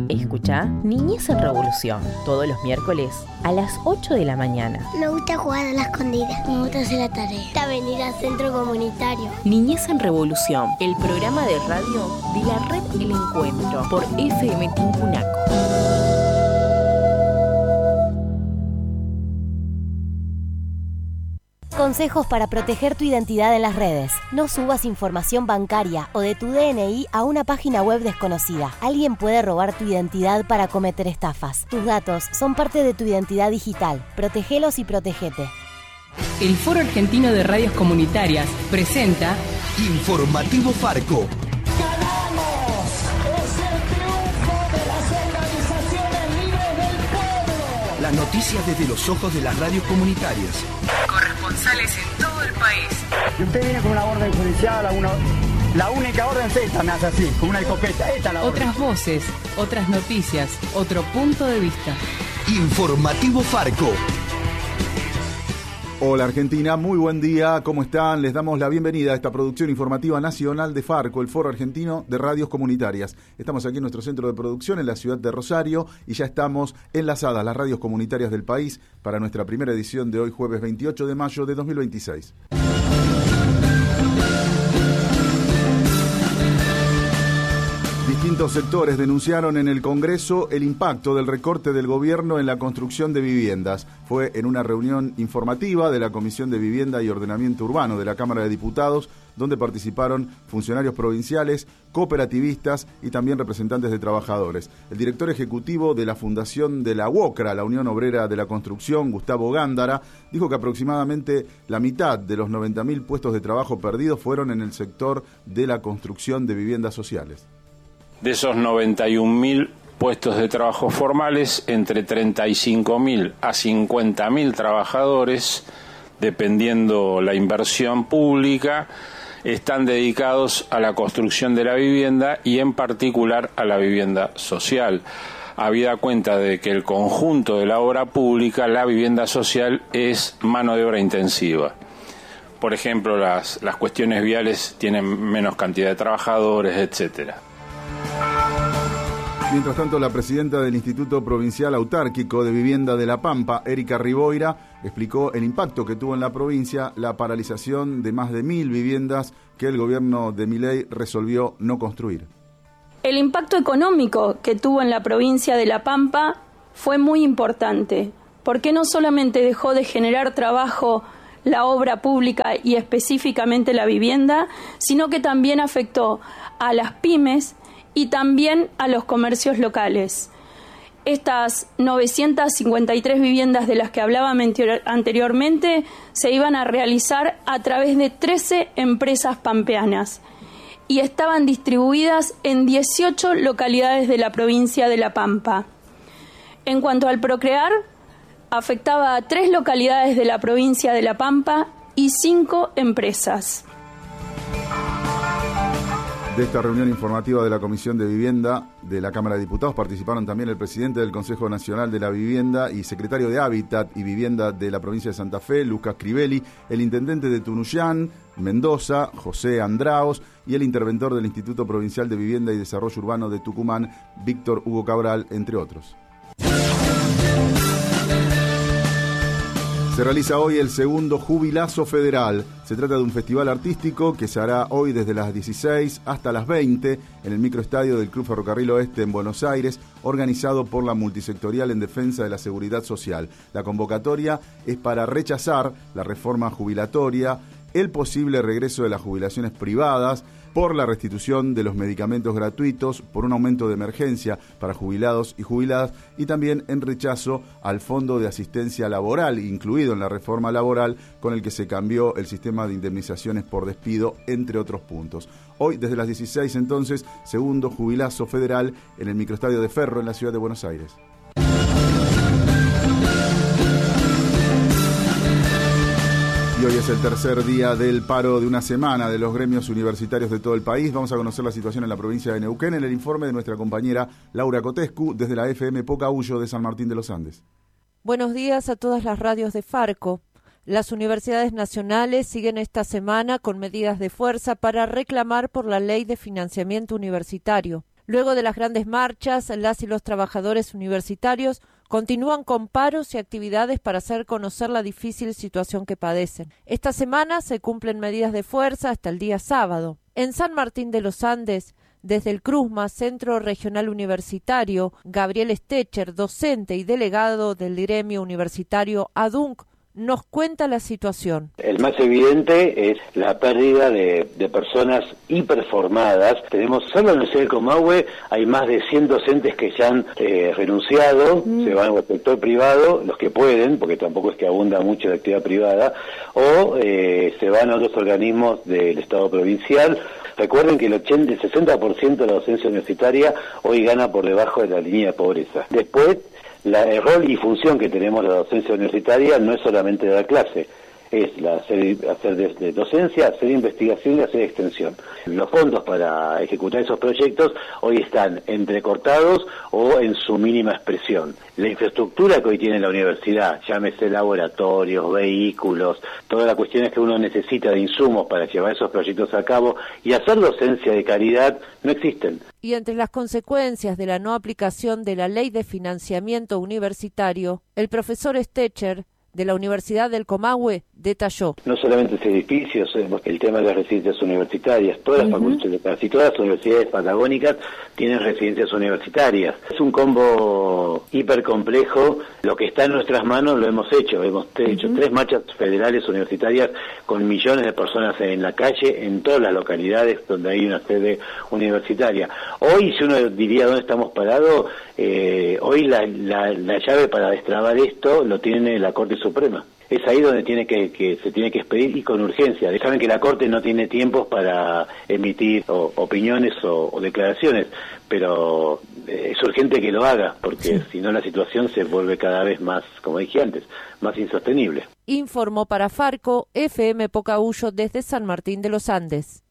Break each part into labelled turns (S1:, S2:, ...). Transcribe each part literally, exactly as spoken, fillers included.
S1: Escucha Niñez en Revolución, todos los miércoles a las ocho de la mañana.
S2: Me gusta jugar a la escondida. Me gusta hacer la tarea. Me gusta venir al centro comunitario.
S1: Niñez en Revolución, el programa de radio de la red El Encuentro por F M Tincunaco.
S3: Consejos para proteger tu identidad en las redes. No subas información bancaria o de tu D N I a una página web desconocida. Alguien puede robar tu identidad para cometer estafas. Tus datos son parte de tu identidad digital. Protégelos y protégete.
S4: El Foro Argentino de Radios Comunitarias presenta
S5: Informativo Farco.
S6: ¡Ganamos! ¡Es el triunfo de las organizaciones libres del pueblo!
S5: Las noticias desde los ojos de las radios comunitarias.
S4: Corresponsales en todo el país.
S7: Y usted viene con una orden judicial, una, la única orden es esta, me hace así, con una escopeta, esta es la orden.
S4: Otras voces, otras noticias, otro punto de vista.
S5: Informativo Farco.
S8: Hola Argentina, muy buen día, ¿cómo están? Les damos la bienvenida a esta producción informativa nacional de Farco, el Foro Argentino de Radios Comunitarias. Estamos aquí en nuestro centro de producción en la ciudad de Rosario y ya estamos enlazadas las radios comunitarias del país para nuestra primera edición de hoy, jueves veintiocho de mayo de dos mil veintiséis. Distintos sectores denunciaron en el Congreso el impacto del recorte del gobierno en la construcción de viviendas. Fue en una reunión informativa de la Comisión de Vivienda y Ordenamiento Urbano de la Cámara de Diputados, donde participaron funcionarios provinciales, cooperativistas y también representantes de trabajadores. El director ejecutivo de la Fundación de la UOCRA, la Unión Obrera de la Construcción, Gustavo Gándara, dijo que aproximadamente la mitad de los noventa mil puestos de trabajo perdidos fueron en el sector de la construcción de viviendas sociales.
S9: De esos noventa y un mil puestos de trabajo formales, entre treinta y cinco mil a cincuenta mil trabajadores, dependiendo la inversión pública, están dedicados a la construcción de la vivienda y en particular a la vivienda social. Habida cuenta de que el conjunto de la obra pública, la vivienda social es mano de obra intensiva. Por ejemplo, las, las cuestiones viales tienen menos cantidad de trabajadores, etcétera.
S8: Mientras tanto, la presidenta del Instituto Provincial Autárquico de Vivienda de La Pampa, Erika Riboira, explicó el impacto que tuvo en la provincia la paralización de más de mil viviendas que el gobierno de Milei resolvió no construir.
S10: El impacto económico que tuvo en la provincia de La Pampa fue muy importante, porque no solamente dejó de generar trabajo la obra pública y específicamente la vivienda, sino que también afectó a las pymes y también a los comercios locales. Estas novecientas cincuenta y tres viviendas de las que hablaba anteriormente se iban a realizar a través de trece empresas pampeanas y estaban distribuidas en dieciocho localidades de la provincia de La Pampa. En cuanto al Procrear, afectaba a tres localidades de la provincia de La Pampa y cinco empresas.
S8: De esta reunión informativa de la Comisión de Vivienda de la Cámara de Diputados participaron también el presidente del Consejo Nacional de la Vivienda y secretario de Hábitat y Vivienda de la provincia de Santa Fe, Lucas Crivelli, el intendente de Tunuyán, Mendoza, José Andraos, y el interventor del Instituto Provincial de Vivienda y Desarrollo Urbano de Tucumán, Víctor Hugo Cabral, entre otros. Se realiza hoy el segundo Jubilazo Federal. Se trata de un festival artístico que se hará hoy desde las dieciséis hasta las veinte en el microestadio del Club Ferrocarril Oeste en Buenos Aires, organizado por la Multisectorial en Defensa de la Seguridad Social. La convocatoria es para rechazar la reforma jubilatoria, el posible regreso de las jubilaciones privadas, por la restitución de los medicamentos gratuitos, por un aumento de emergencia para jubilados y jubiladas y también en rechazo al Fondo de Asistencia Laboral, incluido en la reforma laboral, con el que se cambió el sistema de indemnizaciones por despido, entre otros puntos. Hoy, desde las dieciséis, entonces, segundo Jubilazo Federal en el microestadio de Ferro en la ciudad de Buenos Aires. Y hoy es el tercer día del paro de una semana de los gremios universitarios de todo el país. Vamos a conocer la situación en la provincia de Neuquén en el informe de nuestra compañera Laura Cotescu desde la F M Pocahuyo de San Martín de los Andes.
S11: Buenos días a todas las radios de Farco. Las universidades nacionales siguen esta semana con medidas de fuerza para reclamar por la ley de financiamiento universitario. Luego de las grandes marchas, las y los trabajadores universitarios continúan con paros y actividades para hacer conocer la difícil situación que padecen. Esta semana se cumplen medidas de fuerza hasta el día sábado. En San Martín de los Andes, desde el CRUSMA, Centro Regional Universitario, Gabriel Stecher, docente y delegado del gremio universitario ADUNC, nos cuenta la situación.
S12: El más evidente es la pérdida de, de personas hiperformadas. Tenemos solo en la Universidad del Comahue hay más de cien docentes que ya han eh, renunciado, mm. se van al sector privado, los que pueden, porque tampoco es que abunda mucho la actividad privada, o eh, se van a otros organismos del Estado provincial. Recuerden que el ochenta, el sesenta por ciento de la docencia universitaria hoy gana por debajo de la línea de pobreza. Después, la, el rol y función que tenemos la docencia universitaria no es solamente dar clase, es la hacer, hacer de, de docencia, hacer investigación y hacer extensión. Los fondos para ejecutar esos proyectos hoy están entrecortados o en su mínima expresión. La infraestructura que hoy tiene la universidad, llámese laboratorios, vehículos, todas las cuestiones que uno necesita de insumos para llevar esos proyectos a cabo y hacer docencia de calidad, no existen.
S11: Y entre las consecuencias de la no aplicación de la Ley de Financiamiento Universitario, el profesor Stecher de la Universidad del Comahue detalló.
S12: No solamente ese edificio, el tema de las residencias universitarias, todas las uh-huh. facultades, casi todas las universidades patagónicas tienen residencias universitarias. Es un combo hiper complejo. Lo que está en nuestras manos lo hemos hecho. Hemos hecho uh-huh. tres marchas federales universitarias con millones de personas en la calle, en todas las localidades donde hay una sede universitaria. Hoy, si uno diría dónde estamos parados, eh, hoy la, la, la llave para destrabar esto lo tiene la Corte Suprema. Es ahí donde tiene que, que se tiene que expedir y con urgencia. Saben que la Corte no tiene tiempos para emitir o, opiniones o, o declaraciones, pero eh, es urgente que lo haga, porque sí. si no la situación se vuelve cada vez más, como dije antes, más insostenible.
S11: Informó para Farco, F M Pocahuyo desde San Martín de los Andes.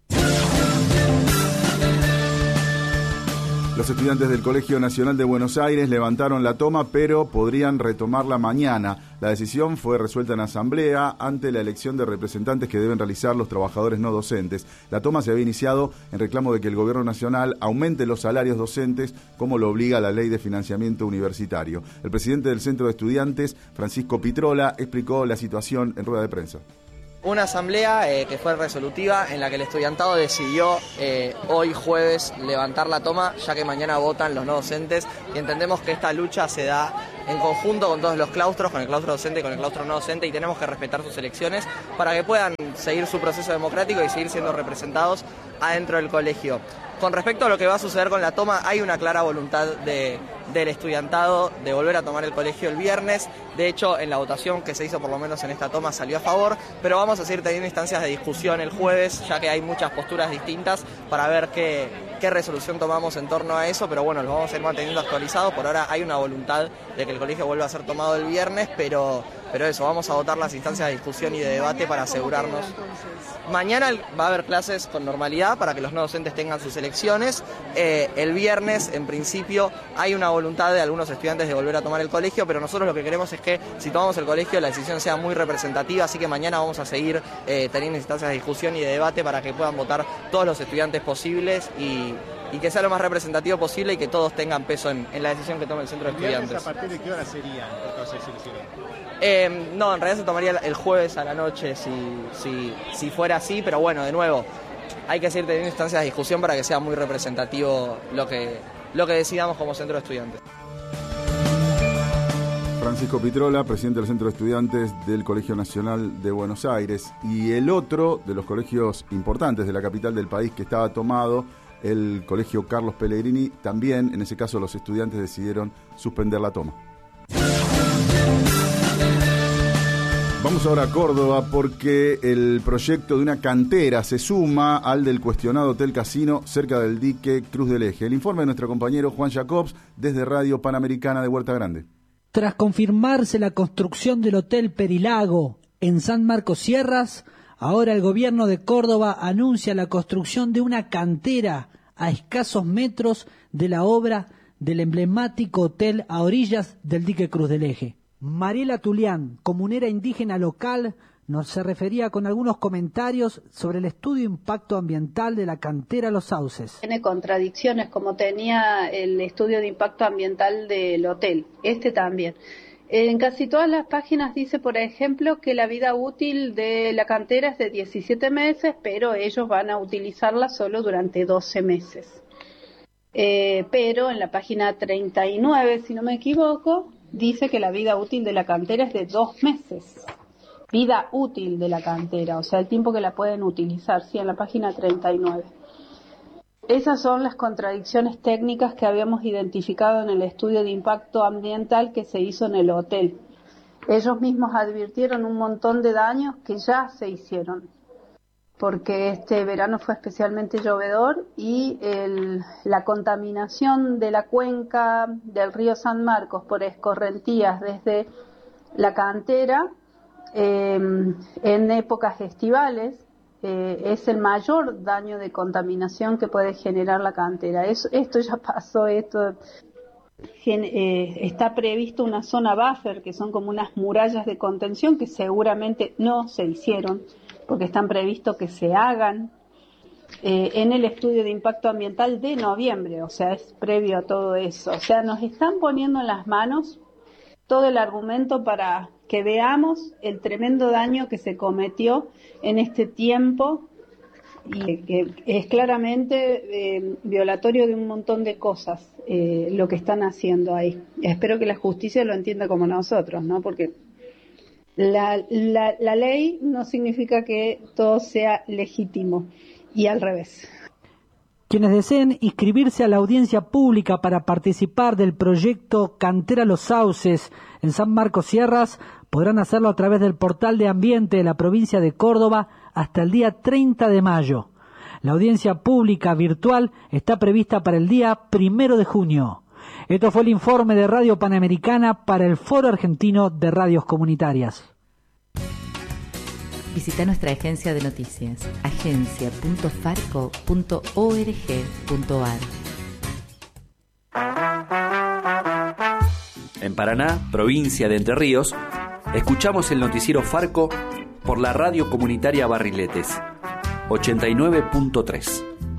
S8: Los estudiantes del Colegio Nacional de Buenos Aires levantaron la toma, pero podrían retomarla mañana. La decisión fue resuelta en asamblea ante la elección de representantes que deben realizar los trabajadores no docentes. La toma se había iniciado en reclamo de que el Gobierno Nacional aumente los salarios docentes, como lo obliga la Ley de Financiamiento Universitario. El presidente del Centro de Estudiantes, Francisco Pitrola, explicó la situación en rueda de prensa.
S13: Una asamblea eh, que fue resolutiva en la que el estudiantado decidió eh, hoy jueves levantar la toma, ya que mañana votan los no docentes y entendemos que esta lucha se da en conjunto con todos los claustros, con el claustro docente y con el claustro no docente, y tenemos que respetar sus elecciones para que puedan seguir su proceso democrático y seguir siendo representados adentro del colegio. Con respecto a lo que va a suceder con la toma, hay una clara voluntad de, del estudiantado de volver a tomar el colegio el viernes. De hecho, en la votación que se hizo, por lo menos en esta toma, salió a favor, pero vamos a seguir teniendo instancias de discusión el jueves, ya que hay muchas posturas distintas para ver qué, qué resolución tomamos en torno a eso, pero bueno, los vamos a ir manteniendo actualizados. Por ahora hay una voluntad de que el colegio vuelva a ser tomado el viernes, pero, pero eso, vamos a votar las instancias de discusión y de debate para asegurarnos. Mañana va a haber clases con normalidad para que los no docentes tengan sus elecciones. Eh, el viernes, en principio, hay una voluntad de algunos estudiantes de volver a tomar el colegio, pero nosotros lo que queremos es que si tomamos el colegio la decisión sea muy representativa, así que mañana vamos a seguir eh, teniendo instancias de discusión y de debate para que puedan votar todos los estudiantes posibles y, y que sea lo más representativo posible y que todos tengan peso en, en la decisión que tome el centro de estudiantes.
S14: ¿A partir de qué hora serían estas elecciones?
S13: Eh, no, en realidad se tomaría el jueves a la noche si, si, si fuera así, pero bueno, de nuevo, hay que seguir teniendo instancias de discusión para que sea muy representativo lo que, lo que decidamos como centro de estudiantes.
S8: Francisco Pitrola, presidente del Centro de Estudiantes del Colegio Nacional de Buenos Aires. Y el otro de los colegios importantes de la capital del país que estaba tomado, el Colegio Carlos Pellegrini, también, en ese caso, los estudiantes decidieron suspender la toma. Vamos ahora a Córdoba porque el proyecto de una cantera se suma al del cuestionado Hotel Casino cerca del dique Cruz del Eje. El informe de nuestro compañero Juan Jacobs desde Radio Panamericana de Huerta Grande.
S15: Tras confirmarse la construcción del Hotel Perilago en San Marcos Sierras, ahora el gobierno de Córdoba anuncia la construcción de una cantera a escasos metros de la obra del emblemático hotel a orillas del dique Cruz del Eje. Mariela Tulián, comunera indígena local, nos se refería con algunos comentarios sobre el estudio de impacto ambiental de la cantera Los Sauces.
S16: Tiene contradicciones como tenía el estudio de impacto ambiental del hotel, este también. En casi todas las páginas dice, por ejemplo, que la vida útil de la cantera es de diecisiete meses, pero ellos van a utilizarla solo durante doce meses. Eh, pero en la página treinta y nueve, si no me equivoco, dice que la vida útil de la cantera es de dos meses. Vida útil de la cantera, o sea, el tiempo que la pueden utilizar, sí, en la página treinta y nueve. Esas son las contradicciones técnicas que habíamos identificado en el estudio de impacto ambiental que se hizo en el hotel. Ellos mismos advirtieron un montón de daños que ya se hicieron, porque este verano fue especialmente llovedor y el, la contaminación de la cuenca del río San Marcos por escorrentías desde la cantera eh, en épocas estivales eh, es el mayor daño de contaminación que puede generar la cantera. Eso, esto ya pasó, esto gen, eh, está previsto una zona buffer, que son como unas murallas de contención que seguramente no se hicieron, porque están previstos que se hagan eh, en el estudio de impacto ambiental de noviembre, o sea, es previo a todo eso. O sea, nos están poniendo en las manos todo el argumento para que veamos el tremendo daño que se cometió en este tiempo y que es claramente eh, violatorio de un montón de cosas eh, lo que están haciendo ahí. Espero que la justicia lo entienda como nosotros, ¿no? Porque La, la, la ley no significa que todo sea legítimo y al revés.
S15: Quienes deseen inscribirse a la audiencia pública para participar del proyecto Cantera Los Sauces en San Marcos Sierras podrán hacerlo a través del portal de ambiente de la provincia de Córdoba hasta el día treinta de mayo. La audiencia pública virtual está prevista para el día primero de junio. Esto fue el informe de Radio Panamericana para el Foro Argentino de Radios Comunitarias.
S17: Visita nuestra agencia de noticias, agencia punto farco punto org punto ar.
S18: En Paraná, provincia de Entre Ríos, escuchamos el noticiero Farco por la radio comunitaria Barriletes, ochenta y nueve punto tres.